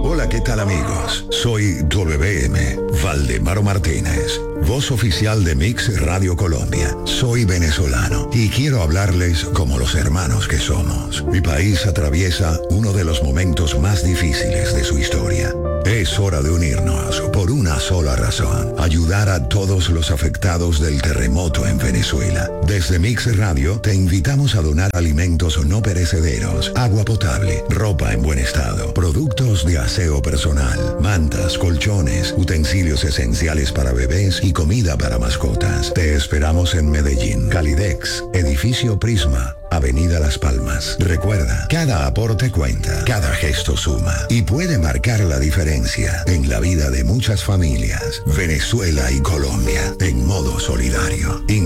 Hola, ¿qué tal amigos? Soy WM, Valdemaro Martínez, voz oficial de Mix Radio Colombia. Soy venezolano y quiero hablarles como los hermanos que somos. Mi país atraviesa uno de los momentos más difíciles de su historia. Es hora de unirnos por una sola razón: ayudar a todos los afectados del terremoto en Venezuela. Desde Mix Radio te invitamos a donar alimentos no perecederos, agua potable, ropa en buen estado, productos de aseo personal, mantas, colchones, utensilios esenciales para bebés y comida para mascotas. Te esperamos en Medellín, Calidex, Edificio Prisma, Avenida Las Palmas. Recuerda, cada aporte cuenta, cada gesto suma y puede marcar la diferencia en la vida de muchas familias. Venezuela y Colombia en modo solidario.